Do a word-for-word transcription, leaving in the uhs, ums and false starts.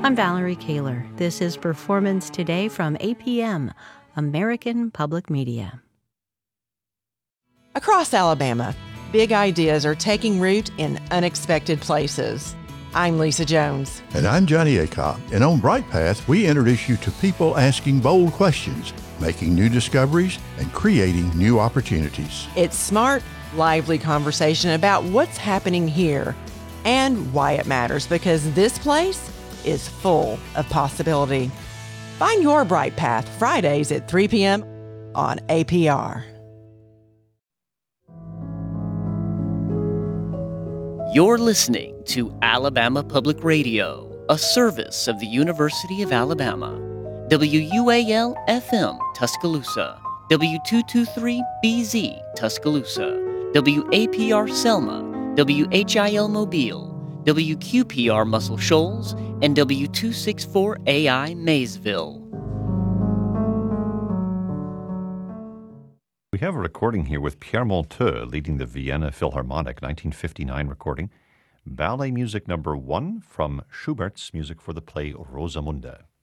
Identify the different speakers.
Speaker 1: I'm Valerie Kaler. This is Performance Today from A P M, American Public Media.
Speaker 2: Across Alabama, big ideas are taking root in unexpected places. I'm Lisa Jones.
Speaker 3: And I'm Johnny Acock. And on Bright Path, we introduce you to people asking bold questions, making new discoveries, and creating new opportunities.
Speaker 2: It's smart, lively conversation about what's happening here and why it matters, because this place is full of possibility. Find your Bright Path Fridays at three p.m. on A P R.
Speaker 4: You're listening to Alabama Public Radio, a service of the University of Alabama. W U A L F M, Tuscaloosa. W two twenty-three B Z, Tuscaloosa. W A P R, Selma. W H I L, Mobile. W Q P R, Muscle Shoals. And W two sixty-four A I, Maysville.
Speaker 5: We have a recording here with Pierre Monteux leading the Vienna Philharmonic, nineteen fifty-nine recording, ballet music number one from Schubert's music for the play Rosamunde.